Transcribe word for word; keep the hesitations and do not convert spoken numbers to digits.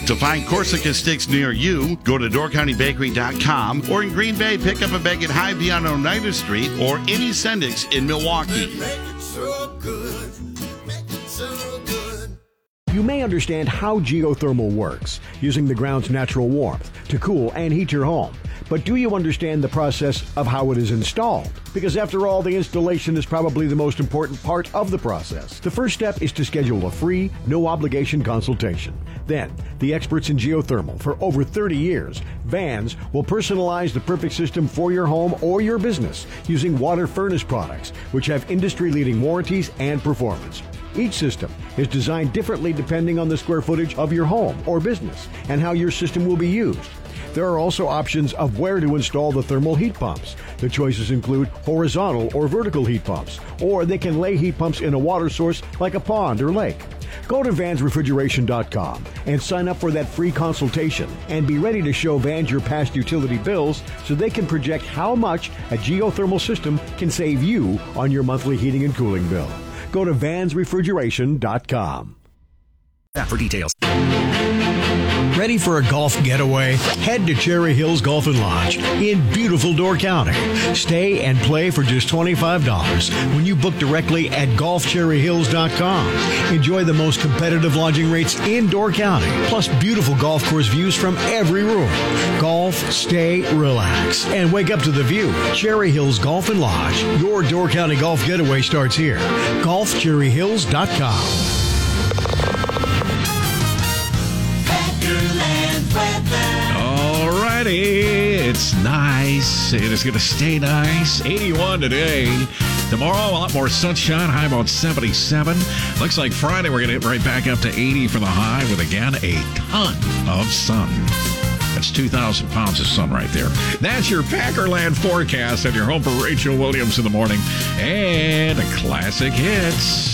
To find Corsica sticks near you, go to door county bakery dot com, or in Green Bay, pick up a bag at Hy-Vee on Oneida Street or any Sendix in Milwaukee. You may understand how geothermal works, using the ground's natural warmth to cool and heat your home. But do you understand the process of how it is installed? Because after all, the installation is probably the most important part of the process. The first step is to schedule a free, no-obligation consultation. Then, the experts in geothermal for over thirty years, Vans, will personalize the perfect system for your home or your business using water furnace products, which have industry-leading warranties and performance. Each system is designed differently depending on the square footage of your home or business and how your system will be used. There are also options of where to install the thermal heat pumps. The choices include horizontal or vertical heat pumps, or they can lay heat pumps in a water source like a pond or lake. Go to Vans Refrigeration dot com and sign up for that free consultation and be ready to show Vans your past utility bills so they can project how much a geothermal system can save you on your monthly heating and cooling bill. Go to Vans Refrigeration dot com. For details. Ready for a golf getaway? Head to Cherry Hills Golf and Lodge in beautiful Door County. Stay and play for just twenty-five dollars when you book directly at golf cherry hills dot com. Enjoy the most competitive lodging rates in Door County, plus beautiful golf course views from every room. Golf, stay, relax, and wake up to the view. Cherry Hills Golf and Lodge. Your Door County golf getaway starts here. golf cherry hills dot com. Alrighty, it's nice. It is going to stay nice. eighty-one today. Tomorrow, a lot more sunshine. High about seventy-seven. Looks like Friday we're going to hit right back up to eighty for the high with, again, a ton of sun. That's two thousand pounds of sun right there. That's your Packerland forecast and your home for Rachel Williams in the morning. And a classic hits.